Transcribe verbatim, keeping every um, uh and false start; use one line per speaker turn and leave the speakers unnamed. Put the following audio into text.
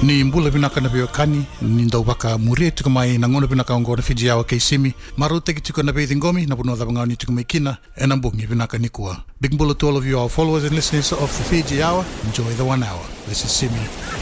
Ni mbula vinaka na vio kani, ni ndau waka murie tuka mai na ngono vinaka ongo na Fiji awa keisimi, maru teki tuka na veithi ngomi, na puno dhavangao ni tuka maikina, e na mbungi vinaka ni kua. Big mbula to all of you, our followers and listeners of the Fiji Hour. Enjoy the one hour. This is Simi.